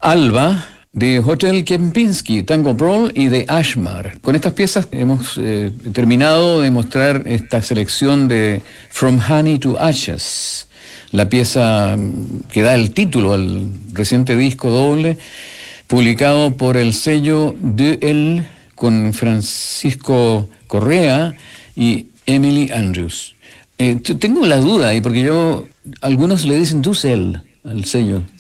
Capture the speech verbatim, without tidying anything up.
Alba, de Hotel Kempinski, Tango Brawl y de Ashmar. Con estas piezas hemos eh, terminado de mostrar esta selección de From Honey to Ashes, la pieza mm, que da el título al reciente disco doble, publicado por el sello De El, con Francisco Correa y Emily Andrews. Eh, t- tengo la duda ahí, porque yo, algunos le dicen Dussel al sello.